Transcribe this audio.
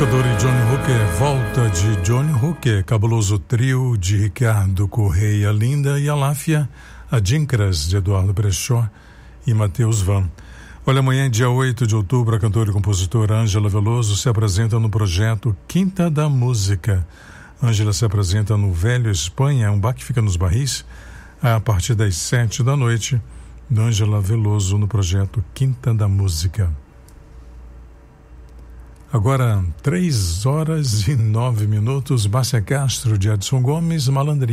tocador e Johnny Hooker, volta de Johnny Hooker, cabuloso trio de Ricardo Correia Linda e Aláfia, Adinkras de Eduardo Brechó e Matheus Van. Olha, amanhã, dia 8 de outubro, a cantora e compositora Ângela Veloso se apresenta no projeto Quinta da Música. Ângela se apresenta no Velho Espanha, um bar que fica nos Barris, a partir das 7 da noite, Ângela Veloso no projeto Quinta da Música. Agora, 3 horas e 9 minutos, Bárcia Castro de Edson Gomes, Malandrinho.